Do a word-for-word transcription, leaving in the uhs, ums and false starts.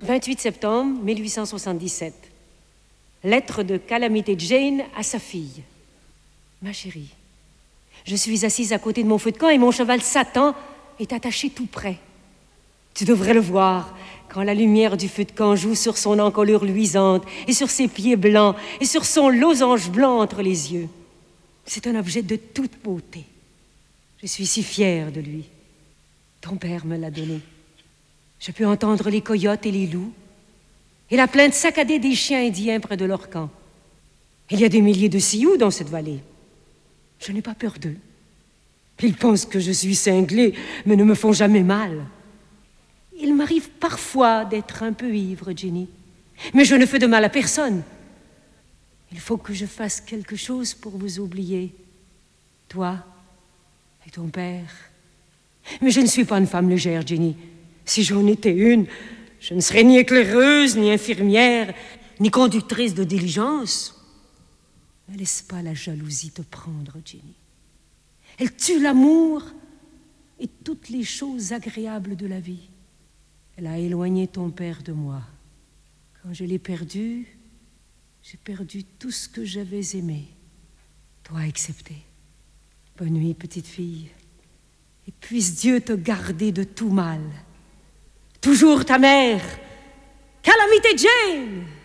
vingt-huit septembre mille huit cent soixante-dix-sept. Lettre de Calamité Jane à sa fille. Ma chérie, je suis assise à côté de mon feu de camp et mon cheval Satan est attaché tout près. Tu devrais le voir quand la lumière du feu de camp joue sur son encolure luisante et sur ses pieds blancs et sur son losange blanc entre les yeux. C'est un objet de toute beauté. Je suis si fière de lui. Ton père me l'a donné. Je peux entendre les coyotes et les loups et la plainte saccadée des chiens indiens près de leur camp. Il y a des milliers de Sioux dans cette vallée. Je n'ai pas peur d'eux. Ils pensent que je suis cinglée, mais ne me font jamais mal. Il m'arrive parfois d'être un peu ivre, Jenny, mais je ne fais de mal à personne. Il faut que je fasse quelque chose pour vous oublier, toi et ton père. Mais je ne suis pas une femme légère, Jenny. Si j'en étais une, je ne serais ni éclaireuse, ni infirmière, ni conductrice de diligence. Ne laisse pas la jalousie te prendre, Jenny. Elle tue l'amour et toutes les choses agréables de la vie. Elle a éloigné ton père de moi. Quand je l'ai perdu, j'ai perdu tout ce que j'avais aimé, toi excepté. Bonne nuit, petite fille, et puisse Dieu te garder de tout mal. Toujours ta mère, Calamité Jane!